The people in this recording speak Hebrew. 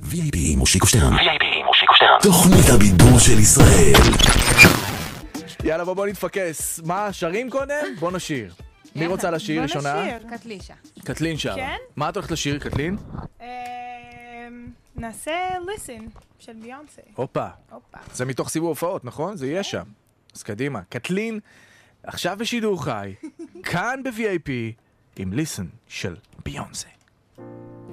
VIP מושיקו שטרן. תוכנית הבידור של ישראל. יאללה, בוא נתפקס. מה, שרים קודם? בוא נשיר. מי רוצה לשיר ראשונה? בוא נשיר. קטלישה. קטלין שרה. כן? מה את הולכת לשיר, קטלין? נעשה Listen של ביונסה. הופה. זה מתוך סיבוב הופעות, נכון? זה יהיה שם. אז קדימה. קטלין, עכשיו בשידור חי, כאן ב-VIP, עם Listen של ביונסה.